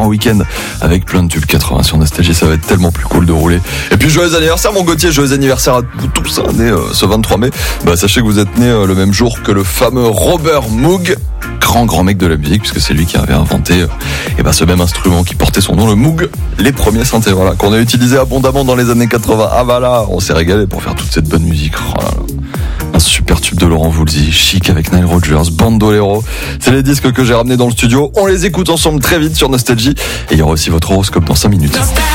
un week-end avec plein de tubes 80 sur Nostalgie, ça va être tellement plus cool de rouler. Et puis joyeux anniversaire mon Gauthier, joyeux anniversaire à vous tous, né ce 23 mai. Sachez que vous êtes né le même jour que le fameux Robert Moog, grand mec de la musique, puisque c'est lui qui avait inventé ce même instrument qui portait son nom, le Moog, les premiers synthés, voilà, qu'on a utilisé abondamment dans les années 80. Ah voilà, on s'est régalé pour faire toute cette bonne musique. Oh là là. Un super tube de Laurent Voulzy, Chic avec Nile Rodgers, Bandolero. C'est les disques que j'ai ramenés dans le studio. On les écoute ensemble très vite sur Nostalgie. Et il y aura aussi votre horoscope dans 5 minutes.